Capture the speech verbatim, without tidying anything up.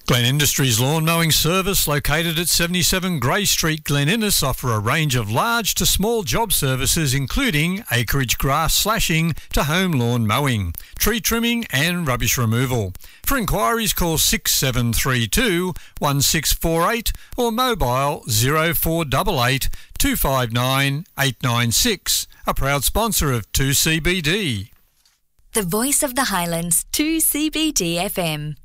Glen Industries Lawn Mowing Service, located at seventy-seven Grey Street, Glen Innes, offer a range of large to small job services including acreage grass slashing to home lawn mowing, tree trimming and rubbish removal. For inquiries, call six seven three two, one six four eight or mobile zero four eight eight, two five nine, eight nine six. A proud sponsor of two C B D. The Voice of the Highlands, two C B D F M.